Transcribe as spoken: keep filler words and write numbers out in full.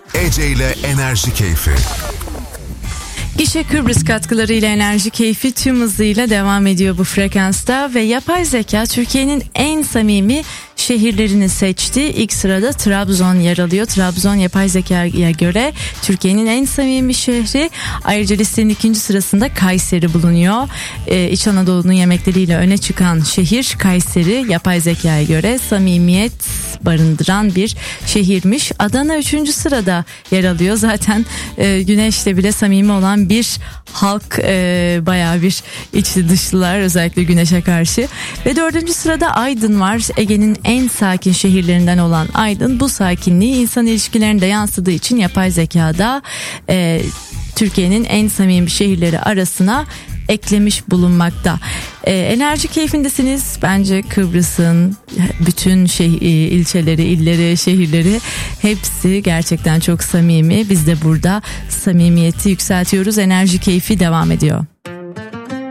Ece ile Enerji Keyfi. Gişe Kıbrıs katkılarıyla Enerji Keyfi tüm hızıyla devam ediyor bu frekansta ve yapay zeka Türkiye'nin en samimi şehirlerini seçti. İlk sırada Trabzon yer alıyor. Trabzon yapay zekaya göre Türkiye'nin en samimi şehri. Ayrıca listenin ikinci sırasında Kayseri bulunuyor. Ee, İç Anadolu'nun yemekleriyle öne çıkan şehir Kayseri, yapay zekaya göre samimiyet barındıran bir şehirmiş. Adana üçüncü sırada yer alıyor. Zaten e, güneşle bile samimi olan bir halk, e, bayağı bir içli dışlılar özellikle güneşe karşı. Ve dördüncü sırada Aydın var. Ege'nin en sakin şehirlerinden olan Aydın, bu sakinliği insan ilişkilerinde yansıdığı için yapay zekada e, Türkiye'nin en samimi şehirleri arasına eklemiş bulunmakta. Ee, enerji keyfindesiniz. Bence Kıbrıs'ın bütün şey, ilçeleri, illeri, şehirleri hepsi gerçekten çok samimi. Biz de burada samimiyeti yükseltiyoruz. Enerji keyfi devam ediyor.